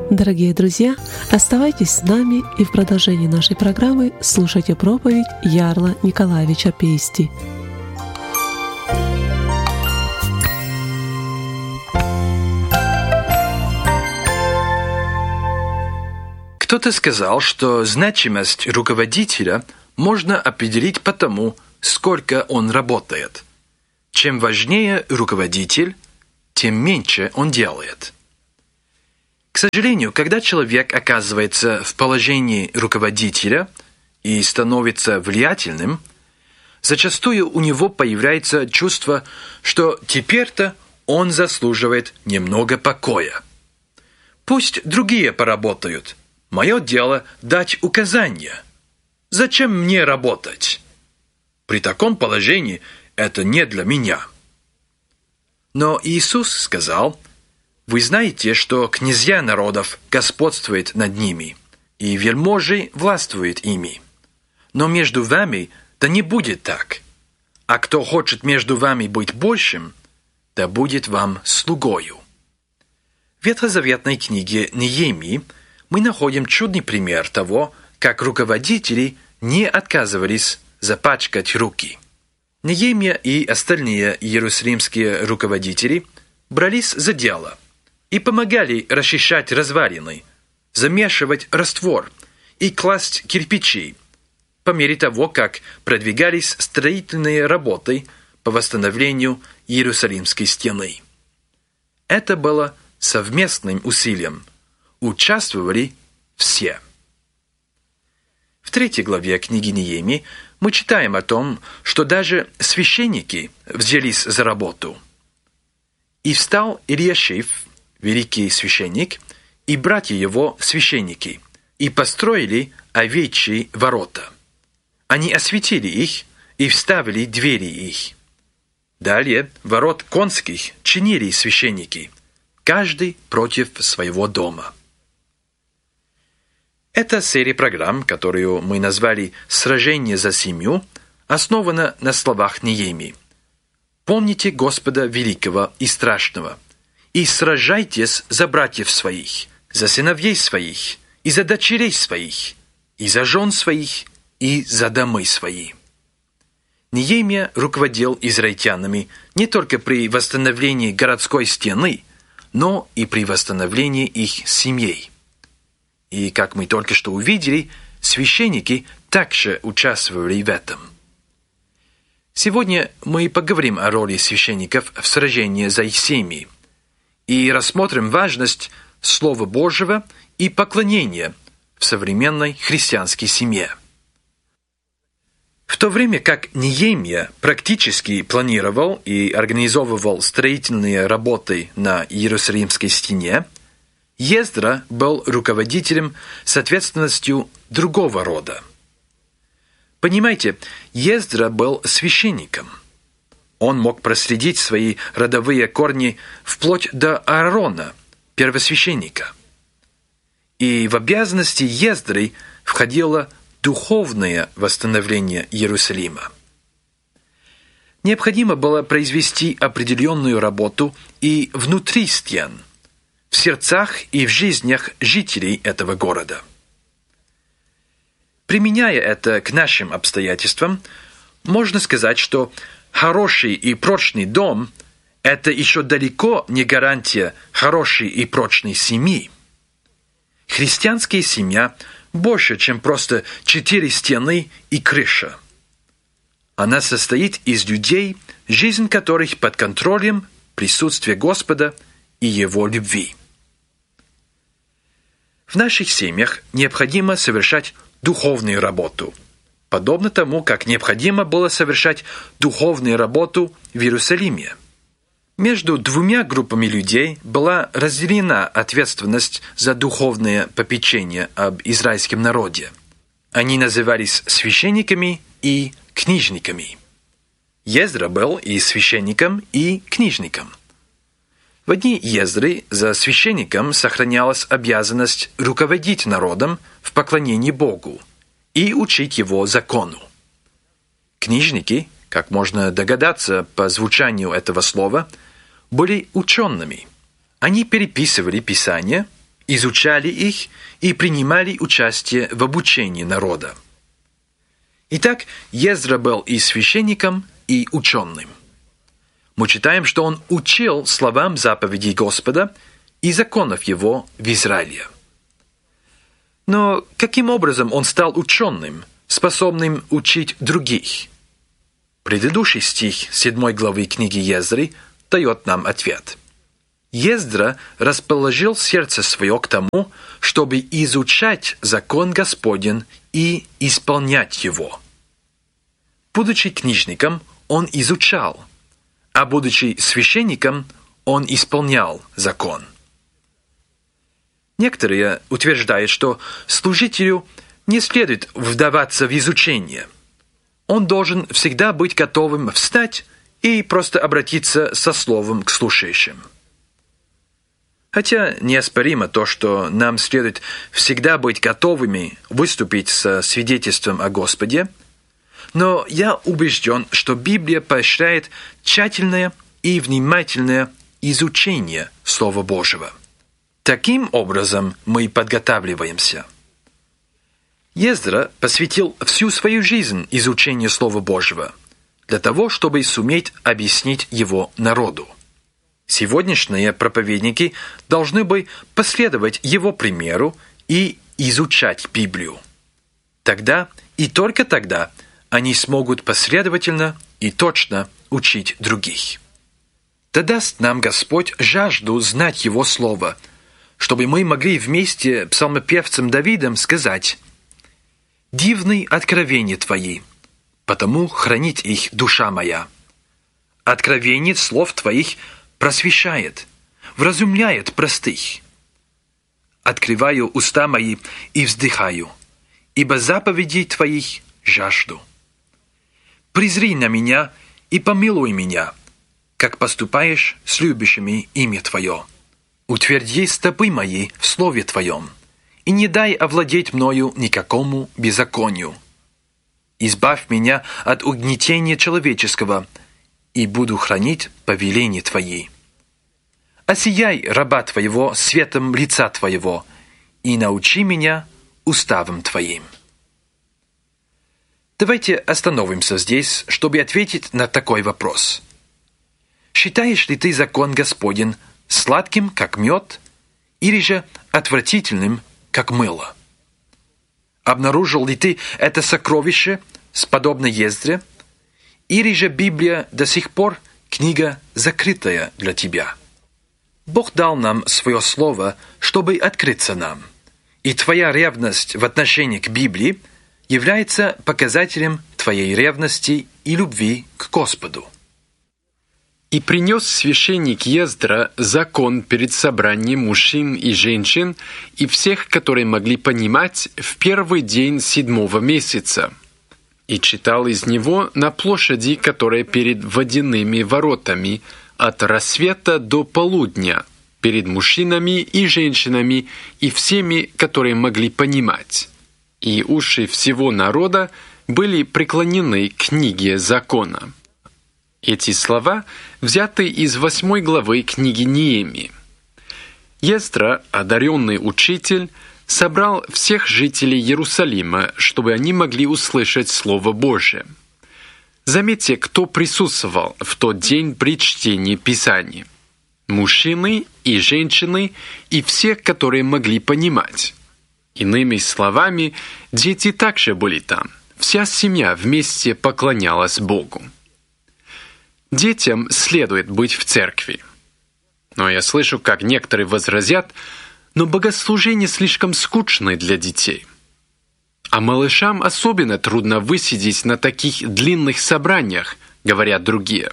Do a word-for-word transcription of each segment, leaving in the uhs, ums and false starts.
Дорогие друзья, оставайтесь с нами и в продолжении нашей программы слушайте проповедь Ярла Николаевича Пейсти. Кто-то сказал, что значимость руководителя можно определить по тому, сколько он работает. Чем важнее руководитель, тем меньше он делает. К сожалению, когда человек оказывается в положении руководителя и становится влиятельным, зачастую у него появляется чувство, что теперь-то он заслуживает немного покоя. Пусть другие поработают. Мое дело дать указания. Зачем мне работать? При таком положении это не для меня. Но Иисус сказал: «Вы знаете, что князья народов господствуют над ними, и вельможи властвуют ими. Но между вами да не будет так. А кто хочет между вами быть большим, да будет вам слугою». В ветхозаветной книге Неемии мы находим чудный пример того, как руководители не отказывались запачкать руки. Неемия и остальные иерусалимские руководители брались за дело и помогали расчищать развалины, замешивать раствор и класть кирпичи по мере того, как продвигались строительные работы по восстановлению Иерусалимской стены. Это было совместным усилием. Участвовали все. В третьей главе книги Неемии мы читаем о том, что даже священники взялись за работу. «И встал Элиашив, великий священник, и братья его священники, и построили овечьи ворота. Они осветили их и вставили двери их. Далее ворот конских чинили священники, каждый против своего дома». Эта серия программ, которую мы назвали «Сражение за семью», основана на словах Неемии. «Помните Господа великого и страшного, и сражайтесь за братьев своих, за сыновей своих, и за дочерей своих, и за жен своих, и за домы свои». Неемия руководил израильтянами не только при восстановлении городской стены, но и при восстановлении их семей. И, как мы только что увидели, священники также участвовали в этом. Сегодня мы поговорим о роли священников в сражении за их семьи и рассмотрим важность Слова Божьего и поклонения в современной христианской семье. В то время как Неемия практически планировал и организовывал строительные работы на Иерусалимской стене, Ездра был руководителем с ответственностью другого рода. Понимаете, Ездра был священником. Он мог проследить свои родовые корни вплоть до Аарона, первосвященника. И в обязанности Ездры входило духовное восстановление Иерусалима. Необходимо было произвести определенную работу и внутри стен, в сердцах и в жизнях жителей этого города. Применяя это к нашим обстоятельствам, можно сказать, что хороший и прочный дом – это еще далеко не гарантия хорошей и прочной семьи. Христианская семья больше, чем просто четыре стены и крыша. Она состоит из людей, жизнь которых под контролем присутствия Господа и Его любви. В наших семьях необходимо совершать духовную работу, подобно тому, как необходимо было совершать духовную работу в Иерусалиме. Между двумя группами людей была разделена ответственность за духовное попечение об израильском народе. Они назывались священниками и книжниками. Ездра был и священником, и книжником. В дни Ездры за священником сохранялась обязанность руководить народом в поклонении Богу и учить его закону. Книжники, как можно догадаться по звучанию этого слова, были учеными. Они переписывали Писание изучали их и принимали участие в обучении народа. Итак, Ездра был и священником, и ученым. Мы читаем, что он учил словам заповедей Господа и законов Его в Израиле. Но каким образом он стал ученым, способным учить других? Предыдущий стих седьмой главы книги Ездры дает нам ответ. Ездра расположил сердце свое к тому, чтобы изучать закон Господень и исполнять его. Будучи книжником, он изучал, а будучи священником, он исполнял закон. Некоторые утверждают, что служителю не следует вдаваться в изучение. Он должен всегда быть готовым встать и просто обратиться со словом к слушающим. Хотя неоспоримо то, что нам следует всегда быть готовыми выступить со свидетельством о Господе, но я убежден, что Библия поощряет тщательное и внимательное изучение Слова Божьего. Таким образом мы подготавливаемся. Ездра посвятил всю свою жизнь изучению Слова Божьего для того, чтобы суметь объяснить его народу. Сегодняшние проповедники должны бы последовать его примеру и изучать Библию. Тогда и только тогда они смогут последовательно и точно учить других. Да даст нам Господь жажду знать Его Слово, чтобы мы могли вместе с псалмопевцем Давидом сказать: «Дивны откровения Твои, потому хранит их душа моя. Откровение слов Твоих просвещает, вразумляет простых. Открываю уста мои и вздыхаю, ибо заповедей Твоих жажду. Презри на меня и помилуй меня, как поступаешь с любящими имя Твое. Утверди стопы мои в слове Твоем, и не дай овладеть мною никакому беззаконию. Избавь меня от угнетения человеческого, и буду хранить повеления Твои. Осияй раба Твоего светом лица Твоего, и научи меня уставам Твоим». Давайте остановимся здесь, чтобы ответить на такой вопрос. Считаешь ли ты закон Господень сладким, как мед, или же отвратительным, как мыло? Обнаружил ли ты это сокровище, подобно Ездре, или же Библия до сих пор книга закрытая для тебя? Бог дал нам свое слово, чтобы открыться нам, и твоя ревность в отношении к Библии является показателем твоей ревности и любви к Господу. «И принес священник Ездра закон перед собранием мужчин и женщин и всех, которые могли понимать, в первый день седьмого месяца, и читал из него на площади, которая перед водяными воротами, от рассвета до полудня, перед мужчинами и женщинами и всеми, которые могли понимать. И уши всего народа были преклонены к книге закона». Эти слова взяты из восьмой главы книги Неемии. Ездра, одаренный учитель, собрал всех жителей Иерусалима, чтобы они могли услышать Слово Божие. Заметьте, кто присутствовал в тот день при чтении Писаний. Мужчины и женщины, и все, которые могли понимать. Иными словами, дети также были там. Вся семья вместе поклонялась Богу. Детям следует быть в церкви. Но я слышу, как некоторые возразят: но богослужения слишком скучны для детей. А малышам особенно трудно высидеть на таких длинных собраниях, говорят другие.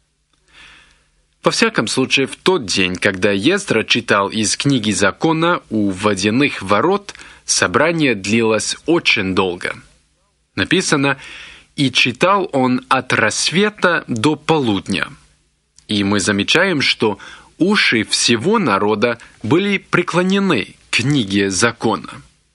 Во всяком случае, в тот день, когда Ездра читал из книги закона у водяных ворот, собрание длилось очень долго. Написано: «И читал он от рассвета до полудня». И мы замечаем, что уши всего народа были преклонены к книге закона.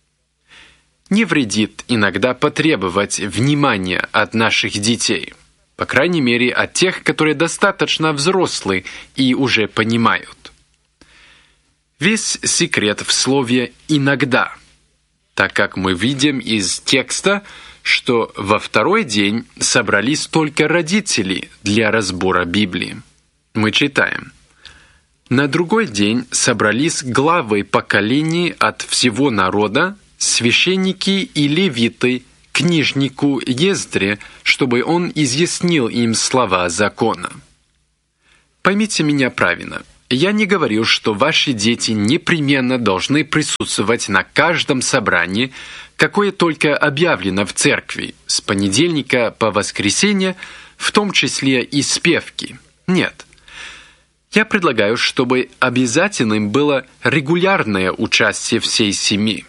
Не вредит иногда потребовать внимания от наших детей, по крайней мере, от тех, которые достаточно взрослые и уже понимают. Весь секрет в слове «иногда», так как мы видим из текста, что во второй день собрались только родители для разбора Библии. Мы читаем: «На другой день собрались главы поколений от всего народа, священники и левиты, книжнику Ездре, чтобы он изъяснил им слова закона». Поймите меня правильно. Я не говорю, что ваши дети непременно должны присутствовать на каждом собрании, какое только объявлено в церкви, с понедельника по воскресенье, в том числе и спевки. Нет. Я предлагаю, чтобы обязательным было регулярное участие всей семьи.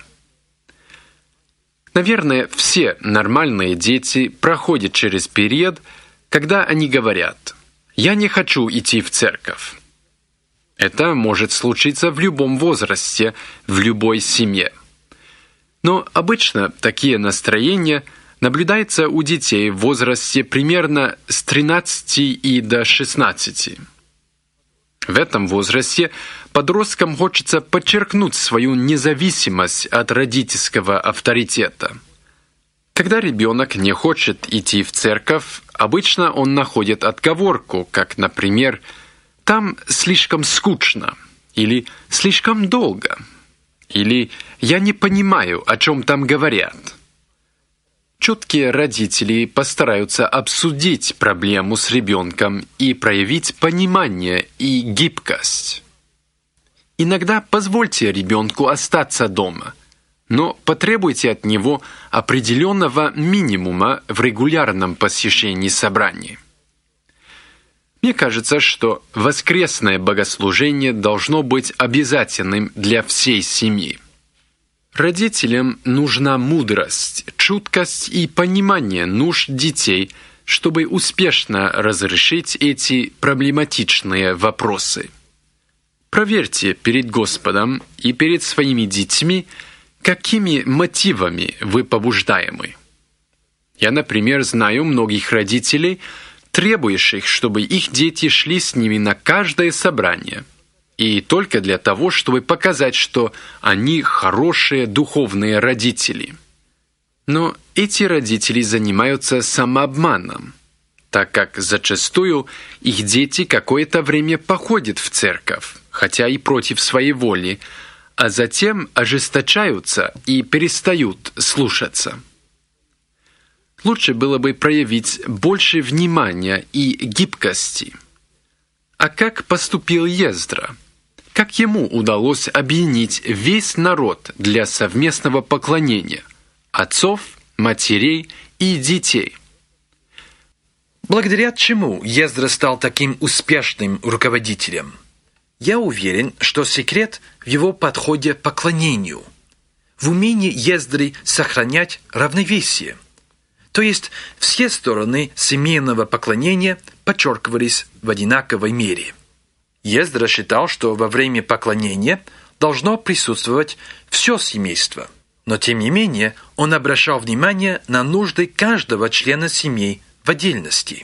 Наверное, все нормальные дети проходят через период, когда они говорят: «Я не хочу идти в церковь». Это может случиться в любом возрасте, в любой семье. Но обычно такие настроения наблюдаются у детей в возрасте примерно с тринадцати и до шестнадцати. В этом возрасте подросткам хочется подчеркнуть свою независимость от родительского авторитета. Когда ребенок не хочет идти в церковь, обычно он находит отговорку, как, например, «там слишком скучно», или «слишком долго», или «я не понимаю, о чем там говорят». Чуткие родители постараются обсудить проблему с ребенком и проявить понимание и гибкость. Иногда позвольте ребенку остаться дома, но потребуйте от него определенного минимума в регулярном посещении собраний. Мне кажется, что воскресное богослужение должно быть обязательным для всей семьи. Родителям нужна мудрость, чуткость и понимание нужд детей, чтобы успешно разрешить эти проблематичные вопросы. Проверьте перед Господом и перед своими детьми, какими мотивами вы побуждаемы. Я, например, знаю многих родителей, требующих, чтобы их дети шли с ними на каждое собрание, и только для того, чтобы показать, что они хорошие духовные родители. Но эти родители занимаются самообманом, так как зачастую их дети какое-то время походят в церковь, хотя и против своей воли, а затем ожесточаются и перестают слушаться. Лучше было бы проявить больше внимания и гибкости. А как поступил Ездра? Как ему удалось объединить весь народ для совместного поклонения – отцов, матерей и детей? Благодаря чему Ездра стал таким успешным руководителем? Я уверен, что секрет в его подходе к поклонению, в умении Ездры сохранять равновесие. То есть все стороны семейного поклонения подчеркивались в одинаковой мере. Ездра считал, что во время поклонения должно присутствовать все семейство, но тем не менее он обращал внимание на нужды каждого члена семьи в отдельности.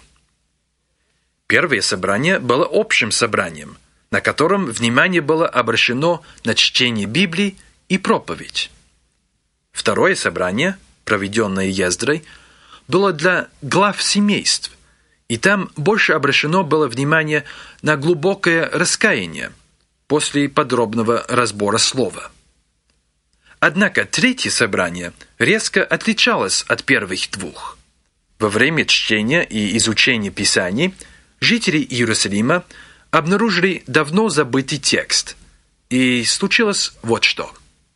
Первое собрание было общим собранием, на котором внимание было обращено на чтение Библии и проповедь. Второе собрание, проведенное Ездрой, было для глав семейств, и там больше обращено было внимание на глубокое раскаяние после подробного разбора слова. Однако третье собрание резко отличалось от первых двух. Во время чтения и изучения Писаний жители Иерусалима обнаружили давно забытый текст, и случилось вот что.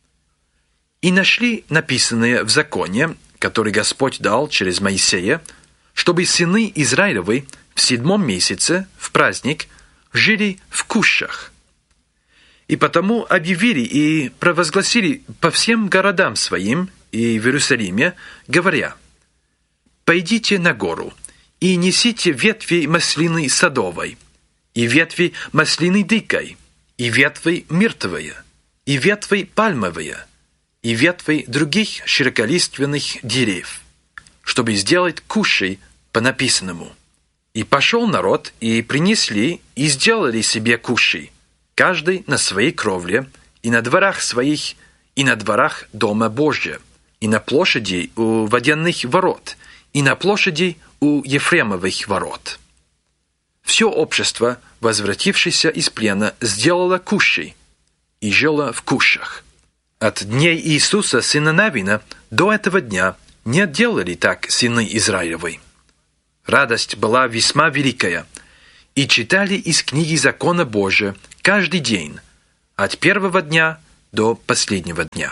«И нашли написанное в законе, который Господь дал через Моисея, чтобы сыны Израилевы в седьмом месяце, в праздник, жили в кущах. И потому объявили и провозгласили по всем городам своим и в Иерусалиме, говоря: «Пойдите на гору и несите ветви маслины садовой, и ветви маслины дикой, и ветви миртовые, и ветви пальмовые, и ветви других широколиственных дерев, чтобы сделать кущей по написанному». И пошел народ, и принесли, и сделали себе кущи, каждый на своей кровле, и на дворах своих, и на дворах Дома Божия, и на площади у водяных ворот, и на площади у Ефремовых ворот. Все общество, возвратившееся из плена, сделало кущей и жило в кущах. От дней Иисуса, сына Навина, до этого дня не делали так сыны Израилевы. Радость была весьма великая, и читали из книги закона Божия каждый день, от первого дня до последнего дня.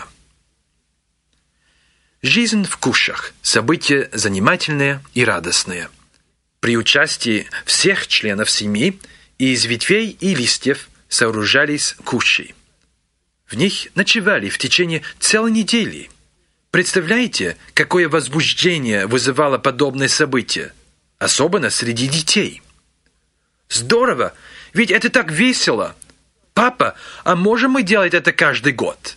Жизнь в кущах – событие занимательное и радостное. При участии всех членов семьи из ветвей и листьев сооружались кущи. В них ночевали в течение целой недели. Представляете, какое возбуждение вызывало подобное событие, особенно среди детей? Здорово, ведь это так весело. Папа, а можем мы делать это каждый год?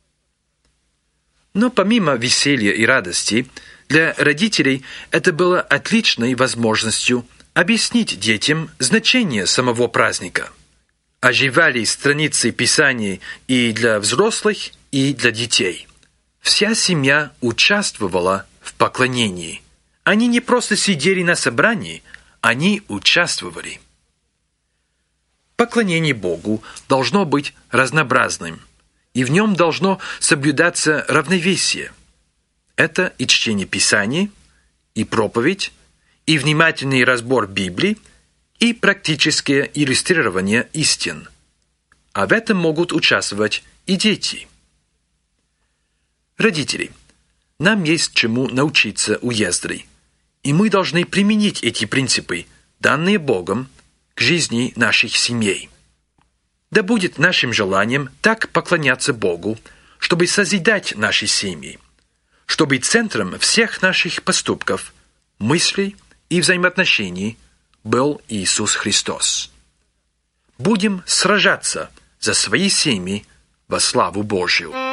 Но помимо веселья и радости, для родителей это было отличной возможностью объяснить детям значение самого праздника. Оживали страницы Писаний и для взрослых, и для детей. Вся семья участвовала в поклонении. Они не просто сидели на собрании, они участвовали. Поклонение Богу должно быть разнообразным, и в нем должно соблюдаться равновесие. Это и чтение Писаний, и проповедь, и внимательный разбор Библии, и практическое иллюстрирование истин. А в этом могут участвовать и дети. Родители, нам есть чему научиться у Ездры, и мы должны применить эти принципы, данные Богом, к жизни наших семей. Да будет нашим желанием так поклоняться Богу, чтобы созидать наши семьи, чтобы центром всех наших поступков, мыслей и взаимоотношений был Иисус Христос. Будем сражаться за свои семьи во славу Божию.